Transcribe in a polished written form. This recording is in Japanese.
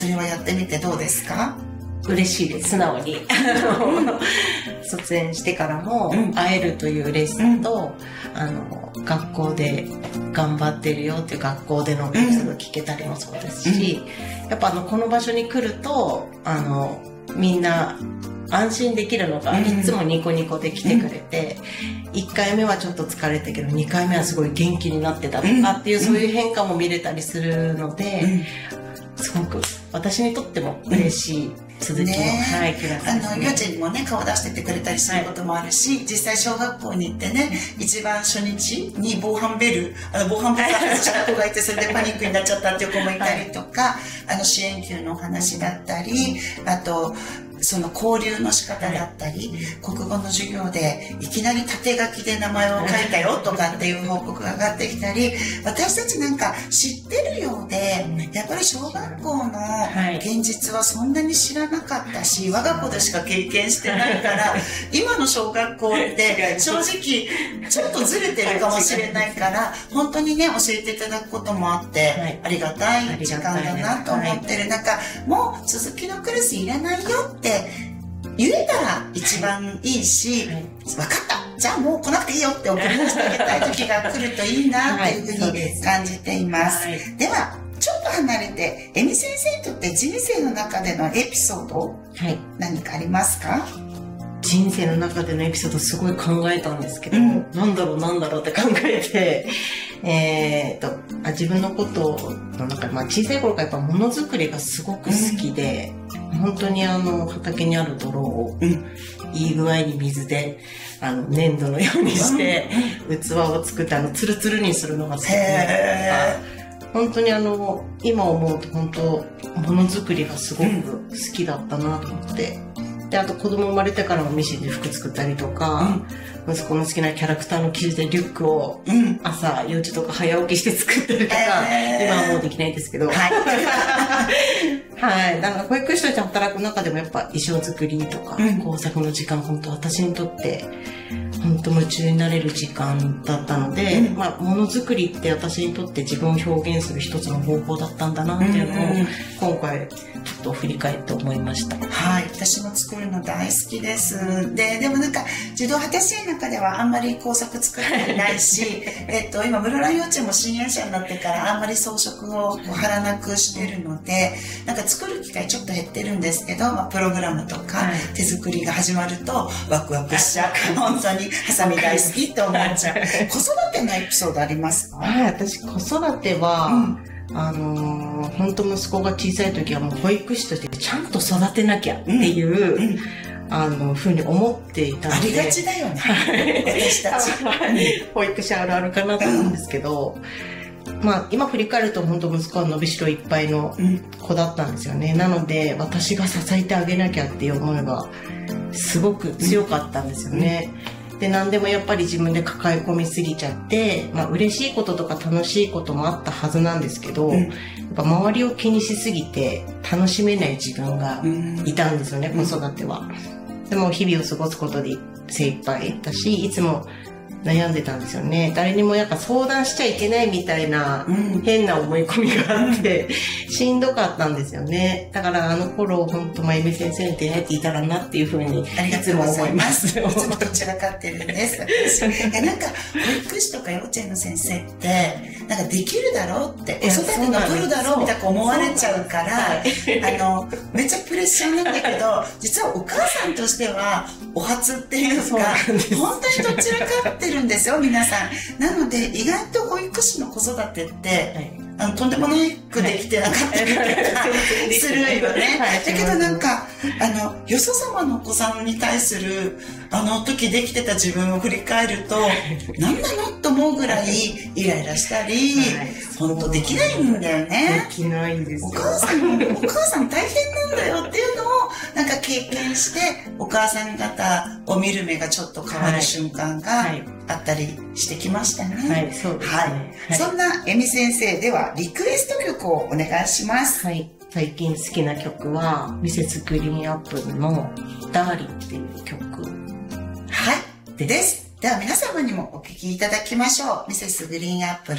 それはやってみてどうですか？ 嬉しいです。素直に卒園してからも会えるという嬉しさと、学校で頑張ってるよっていう学校でのエピソード聞けたりもそうですし、やっぱこの場所に来るとみんな安心できるのが、いつもニコニコで来てくれて、1回目はちょっと疲れたけど2回目はすごい元気になってたとかっていう、そういう変化も見れたりするので、すごく私にとっても嬉しい続きの、クラスですね。 幼稚園にもね、顔出してってくれたりすることもあるし、実際小学校に行ってね、一番初日に防犯ベル外した子がいて、それでパニックになっちゃったっていう子もいたりとか、支援級のお話だったり、あと、その交流の仕方だったり、国語の授業でいきなり縦書きで名前を書いたよとかっていう報告が上がってきたり、私たちなんか知ってるようで、やっぱり小学校の現実はそんなに知らなかったし、我が子でしか経験してないから、今の小学校って正直ちょっとずれてるかもしれないから、本当にね、教えていただくこともあって、ありがたい時間だなと思ってる中、もう続きのクラスいらないよって言えたら一番いいし、分かった、じゃあもう来なくていいよって送り出してあげたい時が来るといいなっていうふうに感じています。ではちょっと離れて、恵美先生にとって人生の中でのエピソード、何かありますか？ 人生の中でのエピソードすごい考えたんですけど、なんだろうって考えて、自分のことの中で、小さい頃からやっぱものづくりがすごく好きで、本当に畑にある泥をいい具合に水で粘土のようにして器を作ってツルツルにするのが好きで、本当に今思うと本当ものづくりがすごく好きだったなと思って。で、あと子供生まれてからもミシンで服作ったりとか、息子の好きなキャラクターの生地でリュックを朝4時とか早起きして作ったりとか、今はもうできないんですけど。だから保育士として働く中でもやっぱ衣装作りとか工作の時間、本当私にとって本当夢中になれる時間だったので、ものづくりって私にとって自分を表現する一つの方法だったんだなっていうのを今回ちょっと振り返って思いました。 私も作るの大好きです。でもなんか児童果支援の中ではあんまり工作作ってないし今室蘭幼稚園も新園舎になってからあんまり装飾を貼らなくしてるので、なんか作る機会ちょっと減ってるんですけど、プログラムとか手作りが始まるとワクワクしちゃう。本当にハサミ大好きって思っちゃう。子育てのエピソードありますか？ 私子育ては、本当息子が小さい時はもう保育士としてちゃんと育てなきゃっていう、ふうに思っていたので。 ありがちだよね。私たち。 保育士あるあるかなと思うんですけど、今振り返ると本当息子は伸びしろいっぱいの子だったんですよね。なので私が支えてあげなきゃっていう思いがすごく強かったんですよね。で、何でもやっぱり自分で抱え込みすぎちゃって、嬉しいこととか楽しいこともあったはずなんですけど、やっぱ周りを気にしすぎて楽しめない自分がいたんですよね、子育ては。でも日々を過ごすことで精一杯だし、いつも悩んでたんですよね。誰にもやっぱ相談しちゃいけないみたいな変な思い込みがあって、しんどかったんですよね。だから頃本当恵美先生に出会えていたらなっていうふうにいつも思います。 いつもどちらかってるんです。なんか保育士とか幼稚園の先生ってなんかできるだろうって、子育てのプロだろうみたいな思われちゃうから、めっちゃプレッシャーなんだけど、実はお母さんとしてはお初っていうか、本当にどちらかってるんですよ、皆さん。なので意外と保育士の子育てって、とんでもなくできてなかったりとかするよね。だけどなんかよそ様のお子さんに対する時できてた自分を振り返ると何なのと思うぐらいイライラしたり、本当できないんだよね。 できないんですよ。 お母さん大変なんだよっていうのをなんか経験して、お母さん方を見る目がちょっと変わる瞬間があったりしてきましたね。 そうですね。 そんな恵美先生ではリクエスト曲をお願いします。 最近好きな曲はミセスグリーンアップルのダーリンっていう曲です。では皆様にもお聴きいただきましょう。ミセスグリーンアップル